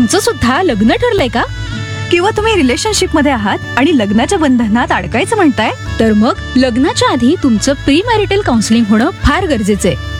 तुमचं सुद्धा लग्न ठरलंय का? किंवा तुम्ही रिलेशनशिप मध्ये आहात आणि लग्नाच्या बंधनात अडकायचं म्हणताय? तर मग लग्नाच्या आधी तुमचं प्री मॅरिटल काउन्सिलिंग होणं फार गरजेचं आहे.